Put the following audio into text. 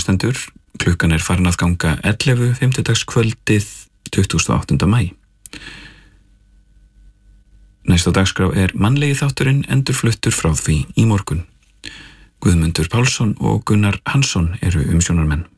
hlustendur, klukkan farin að ganga 11 fimmtudagskvöldið 28. maí. Næst á dagskrá mannlegi þátturinn endurfluttur frá því í morgun. Guðmundur Pálsson og Gunnar Hansson eru umsjónarmenn.